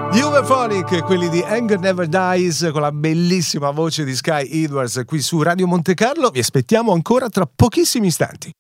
Euphonic, quelli di Anger Never Dies, con la bellissima voce di Sky Edwards qui su Radio Monte Carlo. Vi aspettiamo ancora tra pochissimi istanti.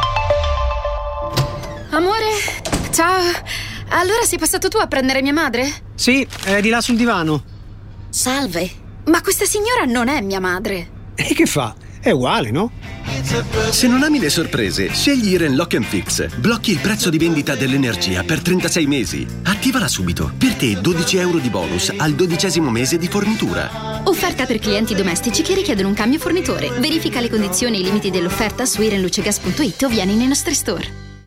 Amore, ciao. Allora sei passato tu a prendere mia madre? Sì, è di là sul divano. Salve, ma questa signora non è mia madre. E che fa? È uguale, no? Se non ami le sorprese, scegli Iren Lock & Fix. Blocchi il prezzo di vendita dell'energia per 36 mesi. Attivala subito. Per te 12 euro di bonus al 12° mese di fornitura. Offerta per clienti domestici che richiedono un cambio fornitore. Verifica le condizioni e i limiti dell'offerta su irenlucegas.it o vieni nei nostri store.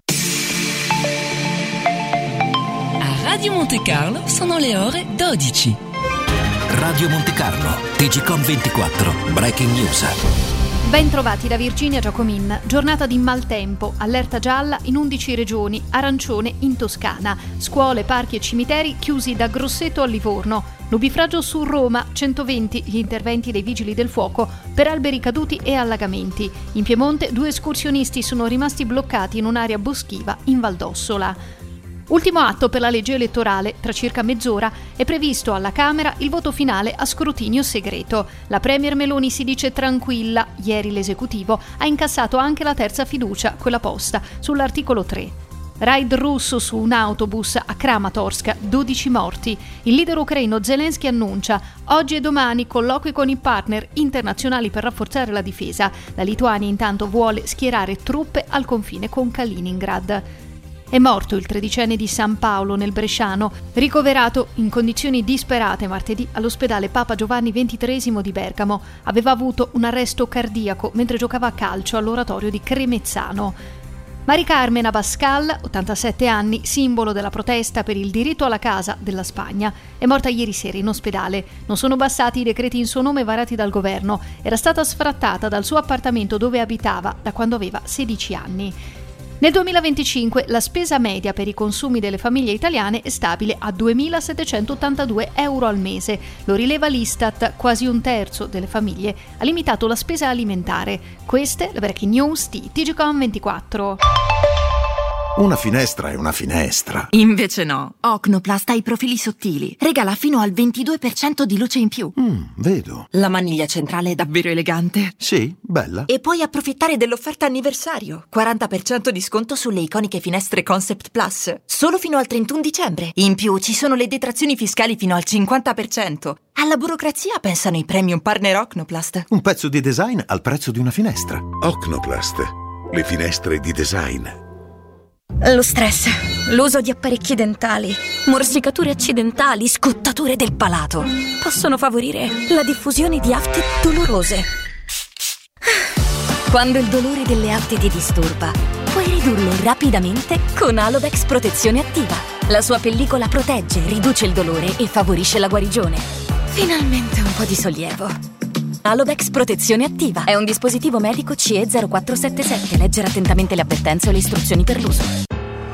A Radio Monte Carlo sono le ore 12. Radio Monte Carlo, TGcom 24, Breaking News. Ben trovati da Virginia Giacomin. Giornata di maltempo, allerta gialla in 11 regioni, arancione in Toscana. Scuole, parchi e cimiteri chiusi da Grosseto a Livorno. Nubifragio su Roma, 120 gli interventi dei vigili del fuoco per alberi caduti e allagamenti. In Piemonte 2 escursionisti sono rimasti bloccati in un'area boschiva in Valdossola. Ultimo atto per la legge elettorale. Tra circa mezz'ora è previsto alla Camera il voto finale a scrutinio segreto. La premier Meloni si dice tranquilla. Ieri l'esecutivo ha incassato anche la terza fiducia, quella posta sull'articolo 3. Raid russo su un autobus a Kramatorsk, 12 morti. Il leader ucraino Zelensky annuncia oggi e domani colloqui con i partner internazionali per rafforzare la difesa. La Lituania intanto vuole schierare truppe al confine con Kaliningrad. È morto il 13enne di San Paolo nel Bresciano, ricoverato in condizioni disperate martedì all'ospedale Papa Giovanni XXIII di Bergamo. Aveva avuto un arresto cardiaco mentre giocava a calcio all'oratorio di Cremezzano. Mari Carmen Abascal, 87 anni, simbolo della protesta per il diritto alla casa della Spagna, è morta ieri sera in ospedale. Non sono bastati i decreti in suo nome varati dal governo. Era stata sfrattata dal suo appartamento dove abitava da quando aveva 16 anni. Nel 2025 la spesa media per i consumi delle famiglie italiane è stabile a 2.782 euro al mese. Lo rileva l'Istat, quasi un terzo delle famiglie ha limitato la spesa alimentare. Queste le breaking news di TGcom 24. Una finestra è una finestra. Invece no. Ocnoplast ha i profili sottili. Regala fino al 22% di luce in più. Vedo. La maniglia centrale è davvero elegante. Sì, bella. E puoi approfittare dell'offerta anniversario. 40% di sconto sulle iconiche finestre Concept Plus. Solo fino al 31 dicembre. In più ci sono le detrazioni fiscali fino al 50%. Alla burocrazia pensano i premium partner Ocnoplast. Un pezzo di design al prezzo di una finestra. Ocnoplast. Le finestre di design. Lo stress, l'uso di apparecchi dentali, morsicature accidentali, scottature del palato possono favorire la diffusione di afte dolorose. Quando il dolore delle afte ti disturba, puoi ridurlo rapidamente con Alovex Protezione Attiva. La sua pellicola protegge, riduce il dolore e favorisce la guarigione. Finalmente un po' di sollievo. Alovex Protezione Attiva è un dispositivo medico CE 0477. Leggere attentamente le avvertenze o le istruzioni per l'uso.